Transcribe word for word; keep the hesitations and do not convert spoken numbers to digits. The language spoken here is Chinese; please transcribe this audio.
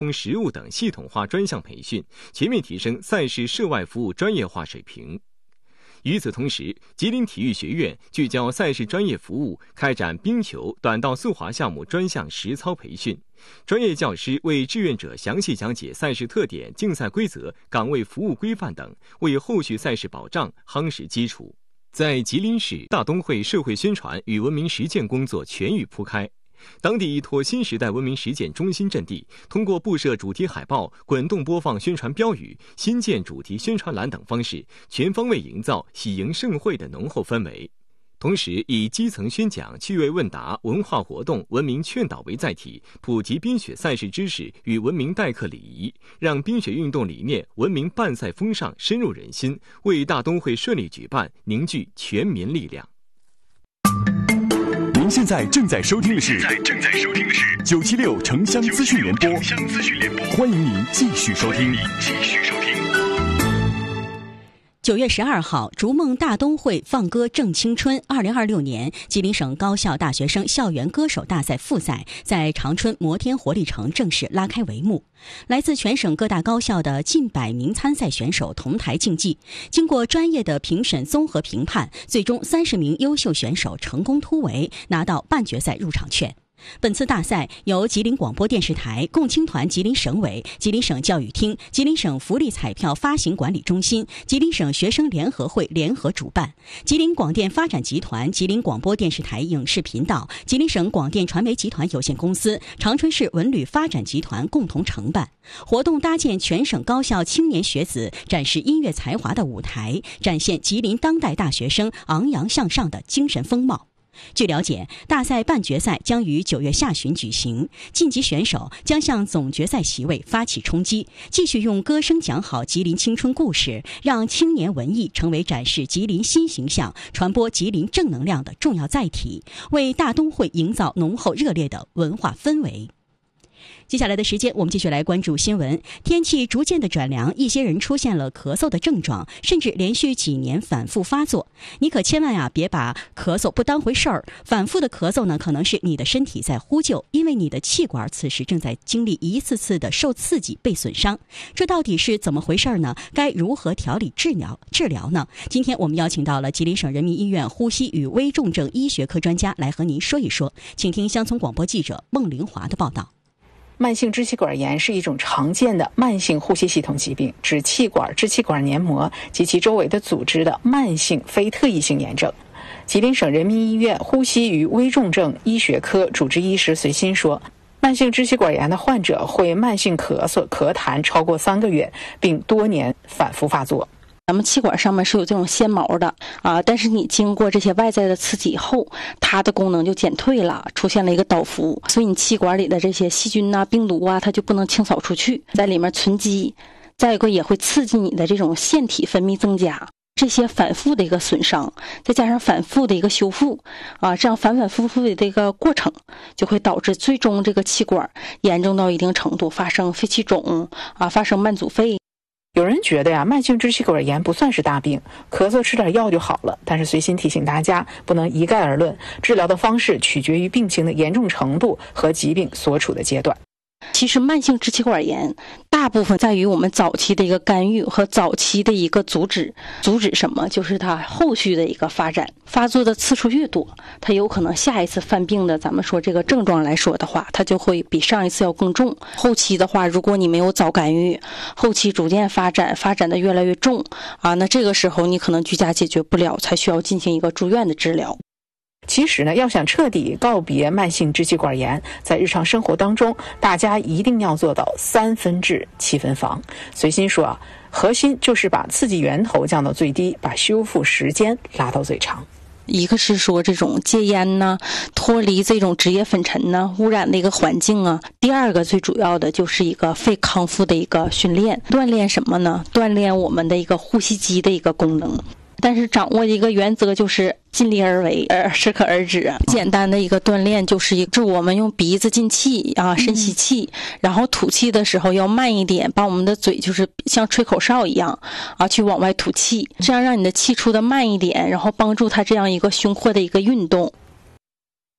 供食物等系统化专项培训，全面提升赛事涉外服务专业化水平。与此同时，吉林体育学院聚焦赛事专业服务，开展冰球、短道速滑项目专项实操培训，专业教师为志愿者详细讲解赛事特点、竞赛规则、岗位服务规范等，为后续赛事保障夯实基础。在吉林市，大东会社会宣传与文明实践工作全域铺开。当地依托新时代文明实践中心阵地，通过布设主题海报、滚动播放宣传标语、新建主题宣传栏等方式，全方位营造喜迎盛会的浓厚氛围。同时，以基层宣讲、趣味问答、文化活动、文明劝导为载体，普及冰雪赛事知识与文明待客礼仪，让冰雪运动理念、文明办赛风尚深入人心，为大冬会顺利举办凝聚全民力量。 您现在正在收听的是正在收听的是九七六城乡资讯联播，欢迎您继续收听。继续收听。 九月十二号，逐梦大冬会放歌正青春二零二六年吉林省高校大学生校园歌手大赛复赛在长春摩天活力城正式拉开帷幕。来自全省各大高校的近百名参赛选手同台竞技，经过专业的评审综合评判，最终三十名优秀选手成功突围，拿到半决赛入场券。本次大赛由吉林广播电视台、共青团吉林省委、吉林省教育厅、吉林省福利彩票发行管理中心、吉林省学生联合会联合主办，吉林广电发展集团、吉林广播电视台影视频道、吉林省广电传媒集团有限公司、长春市文旅发展集团共同承办。活动搭建全省高校青年学子展示音乐才华的舞台，展现吉林当代大学生昂扬向上的精神风貌。据了解，大赛半决赛将于九月下旬举行，晋级选手将向总决赛席位发起冲击，继续用歌声讲好吉林青春故事，让青年文艺成为展示吉林新形象、传播吉林正能量的重要载体，为大冬会营造浓厚热烈的文化氛围。接下来的时间，我们继续来关注新闻。天气逐渐的转凉，一些人出现了咳嗽的症状，甚至连续几年反复发作。你可千万啊，别把咳嗽不当回事儿。反复的咳嗽呢，可能是你的身体在呼救，因为你的气管此时正在经历一次次的受刺激被损伤。这到底是怎么回事呢？该如何调理治疗治疗呢？今天我们邀请到了吉林省人民医院呼吸与危重症医学科专家来和您说一说，请听乡村广播记者孟玲华的报道。 慢性支气管炎是一种常见的慢性呼吸系统疾病，指气管、支气管黏膜及其周围的组织的慢性非特异性炎症。吉林省人民医院呼吸与危重症医学科主治医师随心说，慢性支气管炎的患者会慢性咳嗽、咳痰超过三个月，并多年反复发作。 咱们气管上面是有这种纤毛的啊，但是你经过这些外在的刺激以后，它的功能就减退了，出现了一个倒伏，所以你气管里的这些细菌啊、病毒啊，它就不能清扫出去，在里面存积。再一个也会刺激你的这种腺体分泌增加，这些反复的一个损伤，再加上反复的一个修复啊，这样反反复复的这个过程，就会导致最终这个气管严重到一定程度，发生肺气肿啊，发生慢阻肺。 有人觉得呀，慢性支气管炎不算是大病，咳嗽吃点药就好了。但是随心提醒大家，不能一概而论，治疗的方式取决于病情的严重程度和疾病所处的阶段。 其实慢性支气管炎大部分在于我们早期的一个干预和早期的一个阻止。阻止什么？就是它后续的一个发展。发作的次数越多，它有可能下一次犯病的咱们说这个症状来说的话，它就会比上一次要更重。后期的话，如果你没有早干预，后期逐渐发展发展的越来越重啊，那这个时候你可能居家解决不了，才需要进行一个住院的治疗。 其实呢，要想彻底告别慢性支气管炎，在日常生活当中，大家一定要做到三分治七分防。随心说啊，核心就是把刺激源头降到最低，把修复时间拉到最长。 一个是说这种戒烟呢，脱离这种职业粉尘呢，污染的一个环境啊。第二个最主要的就是一个肺康复的一个训练，锻炼什么呢？锻炼我们的一个呼吸机的一个功能。但是掌握一个原则就是尽力而为，而适可而止。简单的一个锻炼就是一是我们用鼻子进气啊，深吸气，然后吐气的时候要慢一点，把我们的嘴就是像吹口哨一样啊，去往外吐气，这样让你的气出的慢一点，然后帮助它这样一个胸廓的一个运动。